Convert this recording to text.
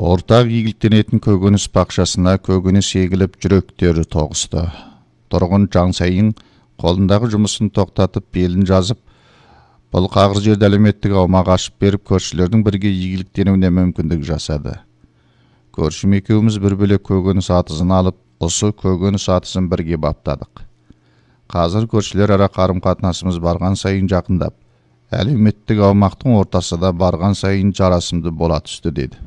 Ортақ игіліктенетін көкөніс бақшасына көкөніс егіліп жүректері тоғысты. Тұрғын Жансайын қолындағы жұмысын тоқтатып белін жазып, бұл қағыр жерді әлеуметтік аумақ ашып беріп, көршілердің бірге игіліктенуіне мүмкіндік жасады. Көршім екеуміз бір бөлек көкөніс атызын алып, осы көкөніс атызын бірге баптадық. Қазір көршілер ара қарым-қатынасымыз барған сайын жақындап, әлеуметтік аумақтың ортасы да барған сайын жарасымды бола түсті деді.